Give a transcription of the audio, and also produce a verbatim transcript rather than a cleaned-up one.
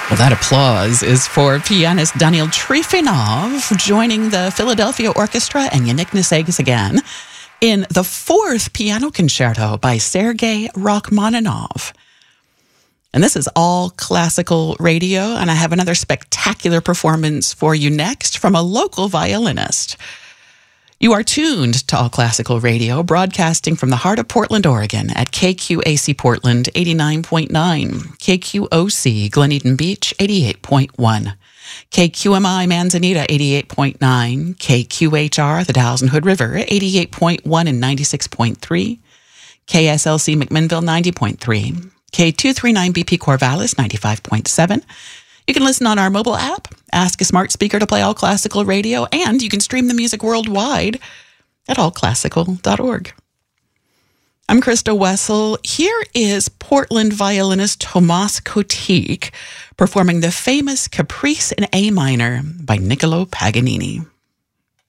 Well, that applause is for pianist Daniil Trifonov joining the Philadelphia Orchestra and Yannick Nisegas again in the fourth piano concerto by Sergei Rachmaninoff. And this is all classical radio, and I have another spectacular performance for you next from a local violinist. You are tuned to All Classical Radio, broadcasting from the heart of Portland, Oregon at K Q A C Portland eighty-nine point nine, K Q O C Glen Eden Beach eighty-eight point one, K Q M I Manzanita eighty-eight point nine, K Q H R the Dalles and Hood River eighty-eight point one and ninety-six point three, K S L C McMinnville ninety point three, K two thirty-nine B P Corvallis ninety-five point seven. You can listen on our mobile app, ask a smart speaker to play All Classical Radio, and you can stream the music worldwide at all classical dot org. I'm Krista Wessel. Here is Portland violinist Tomas Kotik performing the famous Caprice in A minor by Niccolo Paganini.